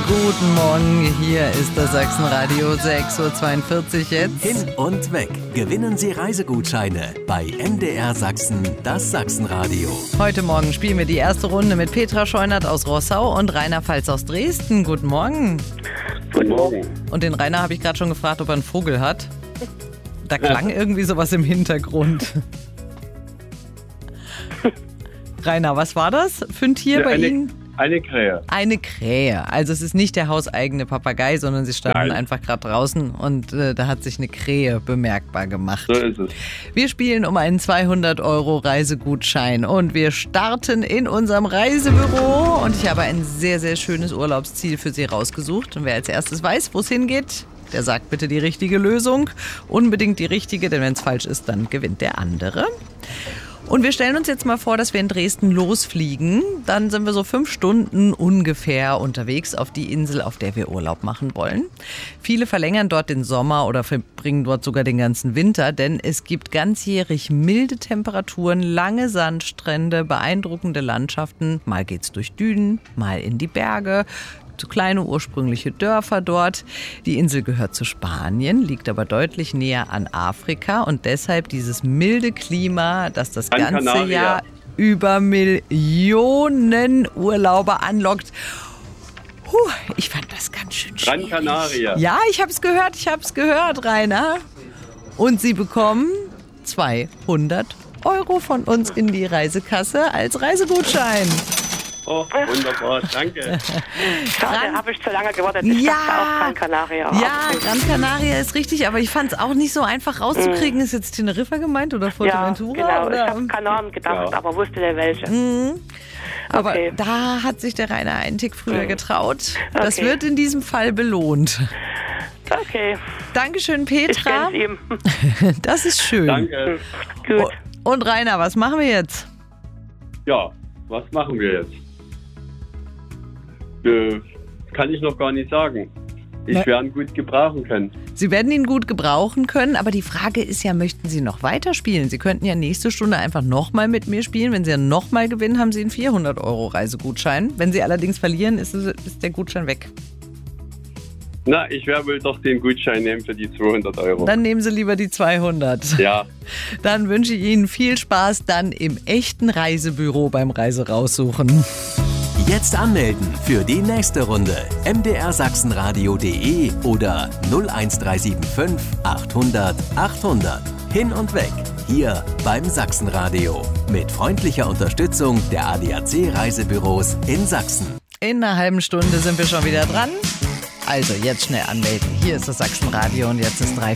Guten Morgen, hier ist das Sachsenradio, 6.42 Uhr jetzt. Hin und weg. Gewinnen Sie Reisegutscheine bei MDR Sachsen, das Sachsenradio. Heute Morgen spielen wir die erste Runde mit Petra Scheunert aus Rossau und Rainer Pfalz aus Dresden. Guten Morgen. Guten Morgen. Und den Rainer habe ich gerade schon gefragt, ob er einen Vogel hat. Da klang irgendwie sowas im Hintergrund. Rainer, was war das für ein Tier bei Ihnen? Eine Krähe. Eine Krähe. Also es ist nicht der hauseigene Papagei, sondern Sie standen einfach gerade draußen und da hat sich eine Krähe bemerkbar gemacht. So ist es. Wir spielen um einen 200€ Reisegutschein und wir starten in unserem Reisebüro und ich habe ein sehr, sehr schönes Urlaubsziel für Sie rausgesucht. Und wer als erstes weiß, wo es hingeht, der sagt bitte die richtige Lösung. Unbedingt die richtige, denn wenn es falsch ist, dann gewinnt der andere. Und wir stellen uns jetzt mal vor, dass wir in Dresden losfliegen. Dann sind wir so 5 Stunden ungefähr unterwegs auf die Insel, auf der wir Urlaub machen wollen. Viele verlängern dort den Sommer oder verbringen dort sogar den ganzen Winter, denn es gibt ganzjährig milde Temperaturen, lange Sandstrände, beeindruckende Landschaften. Mal geht's durch Dünen, mal in die Berge. So kleine ursprüngliche Dörfer dort. Die Insel gehört zu Spanien, liegt aber deutlich näher an Afrika und deshalb dieses milde Klima, das das ganze Jahr über Millionen Urlauber anlockt. Ich fand das ganz schön schwierig. Gran Canaria. Ja, ich hab's gehört, Rainer. Und Sie bekommen 200€ von uns in die Reisekasse als Reisegutschein. Oh, wunderbar, danke. Schade, habe ich zu lange gewartet. Ich dachte auch Gran Canaria. Ja, Gran Canaria ist richtig, aber ich fand es auch nicht so einfach rauszukriegen. Ist jetzt Teneriffa gemeint oder Fuerteventura? Ja, genau. Oder? Ich habe Kananen gedacht, aber wusste nicht welche. Aber Okay. da hat sich der Rainer einen Tick früher getraut. Das wird in diesem Fall belohnt. Okay. Dankeschön, Ich Petra. gönn's ihm. Das ist schön. Danke. Gut. Und Rainer, was machen wir jetzt? Ja, was machen wir jetzt? Kann ich noch gar nicht sagen. Ich werde ihn gut gebrauchen können. Sie werden ihn gut gebrauchen können, aber die Frage ist ja, möchten Sie noch weiterspielen? Sie könnten ja nächste Stunde einfach nochmal mit mir spielen. Wenn Sie ja nochmal gewinnen, haben Sie einen 400€ Reisegutschein. Wenn Sie allerdings verlieren, ist der Gutschein weg. Na, ich werde wohl doch den Gutschein nehmen für die 200€. Dann nehmen Sie lieber die 200. Ja. Dann wünsche ich Ihnen viel Spaß dann im echten Reisebüro beim Reise-raussuchen. Jetzt anmelden für die nächste Runde. mdrsachsenradio.de oder 01375 800 800. Hin und weg. Hier beim Sachsenradio. Mit freundlicher Unterstützung der ADAC Reisebüros in Sachsen. In einer halben Stunde sind wir schon wieder dran. Also jetzt schnell anmelden. Hier ist das Sachsenradio und jetzt ist 3